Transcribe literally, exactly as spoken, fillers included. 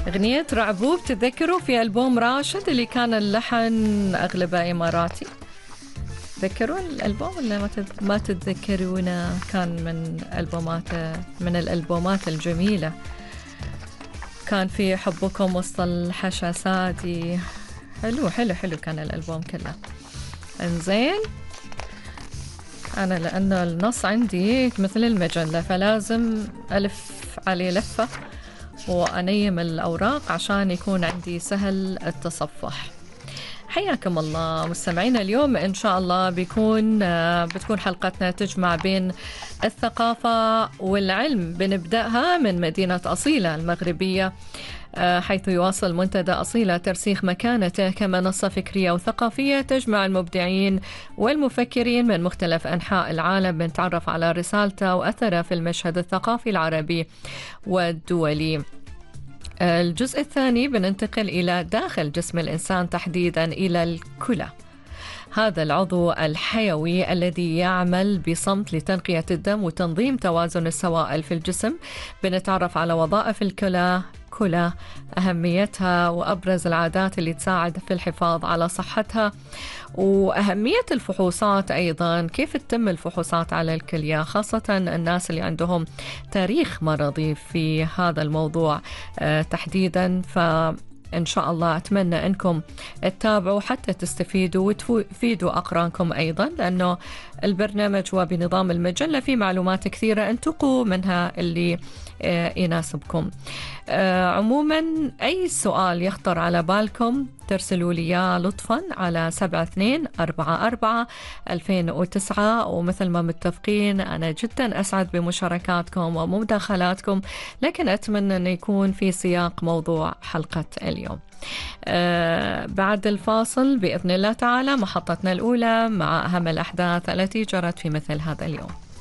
أغنية رعبوب تتذكروا في ألبوم راشد اللي كان اللحن أغلبه إماراتي؟ تذكروا الألبوم ولا ما تت- ما تتذكرونه؟ كان من ألبومات من الألبومات الجميلة. كان في حبكم وسط الحشا سادي. حلو حلو حلو كان الألبوم كله. انزين، أنا لأنه النص عندي مثل المجلة فلازم ألف عليه لفة وأنيم الأوراق عشان يكون عندي سهل التصفح. حياكم الله مستمعينا. اليوم إن شاء الله بيكون بتكون حلقتنا تجمع بين الثقافة والعلم. بنبدأها من مدينة أصيلة المغربية، حيث يواصل منتدى أصيلة ترسيخ مكانته كمنصة فكرية وثقافية تجمع المبدعين والمفكرين من مختلف أنحاء العالم. بنتعرف على رسالته وأثره في المشهد الثقافي العربي والدولي. الجزء الثاني بننتقل إلى داخل جسم الإنسان، تحديدا إلى الكلى، هذا العضو الحيوي الذي يعمل بصمت لتنقية الدم وتنظيم توازن السوائل في الجسم. بنتعرف على وظائف الكلى، كلى أهميتها وأبرز العادات اللي تساعد في الحفاظ على صحتها، وأهمية الفحوصات أيضا، كيف تتم الفحوصات على الكلية، خاصة الناس اللي عندهم تاريخ مرضي في هذا الموضوع آه تحديدا. ف إن شاء الله أتمنى أنكم تتابعوا حتى تستفيدوا وتفيدوا أقرانكم أيضا، لأنه البرنامج وبنظام المجلة في معلومات كثيرة انتقوا منها اللي يناسبكم. عموما أي سؤال يخطر على بالكم ترسلوا لي لطفا على سبعة اثنين أربعة أربعة ألفين وتسعة، ومثل ما متفقين أنا جدا أسعد بمشاركاتكم ومداخلاتكم، لكن أتمنى أن يكون في سياق موضوع حلقة اليوم. أه بعد الفاصل بإذن الله تعالى محطتنا الأولى مع أهم الأحداث التي جرت في مثل هذا اليوم.